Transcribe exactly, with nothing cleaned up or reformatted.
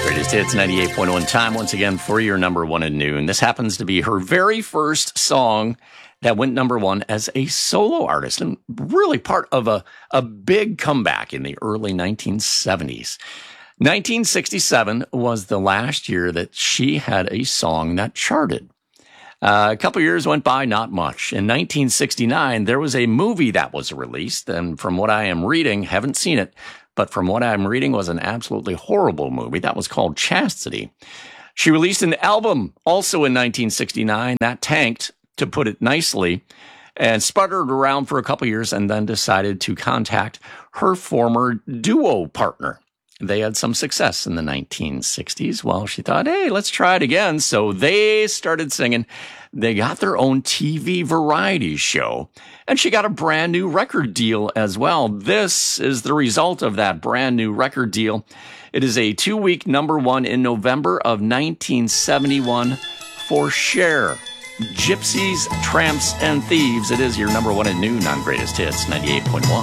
Greatest Hits ninety-eight point one. Time once again for your number one at noon. This happens to be her very first song that went number one as a solo artist, and really part of a, a big comeback in the early nineteen seventies. nineteen sixty-seven was the last year that she had a song that charted. Uh, a couple years went by, not much. In nineteen sixty-nine, there was a movie that was released, and from what I am reading, haven't seen it, but from what I'm reading was an absolutely horrible movie. That was called Chastity. She released an album also in nineteen sixty-nine that tanked, to put it nicely, and sputtered around for a couple years and then decided to contact her former duo partner. They had some success in the nineteen sixties. Well, she thought, hey, let's try it again. So they started singing. They got their own T V variety show, and she got a brand new record deal as well. This is the result of that brand new record deal. It is a two-week number one in November of nineteen seventy-one for Cher. Gypsies, Tramps, and Thieves. It is your number one at noon on Greatest Hits ninety-eight point one.